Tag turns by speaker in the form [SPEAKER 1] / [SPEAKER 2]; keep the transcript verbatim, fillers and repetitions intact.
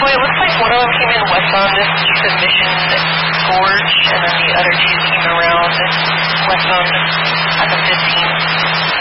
[SPEAKER 1] Boy, it looks like one of them came in west on this submission gorge, and then the other two came around west on at the fifteenth.